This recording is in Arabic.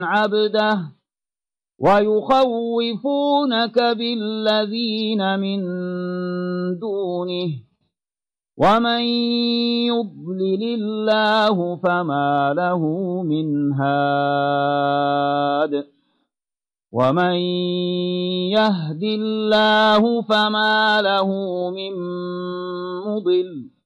عبده ويخوفونك بالذين من دونه ومن يضلل الله فما له من هاد ومن يهد الله فما له من مضل